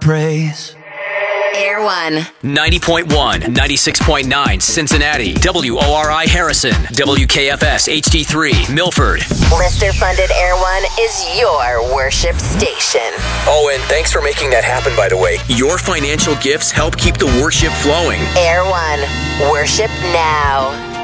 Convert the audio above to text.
praise. Air One. 90.1, 96.9, Cincinnati, WORI Harrison, WKFS HD3, Milford. Listener-funded Air One is your worship station. Oh, and thanks for making that happen, by the way. Your financial gifts help keep the worship flowing. Air One. Worship now.